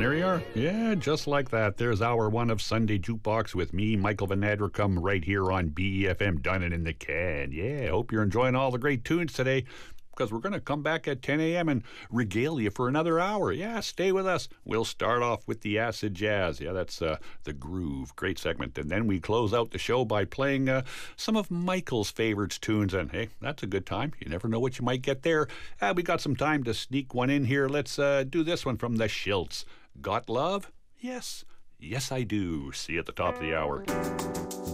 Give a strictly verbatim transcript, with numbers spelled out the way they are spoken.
there you are. Yeah, just like that. There's hour one of Sunday Jukebox with me, Michael Van Adricum, right here on B E F M, done it in the can. Yeah, hope you're enjoying all the great tunes today, because we're going to come back at ten a.m. and regale you for another hour. Yeah, stay with us. We'll start off with the acid jazz. Yeah, that's uh, the groove. Great segment. And then we close out the show by playing uh, some of Michael's favorites tunes. And hey, that's a good time. You never know what you might get there. Uh, we got some time to sneak one in here. Let's uh, do this one from the Shilts. Got love? Yes. Yes, I do. See you at the top of the hour.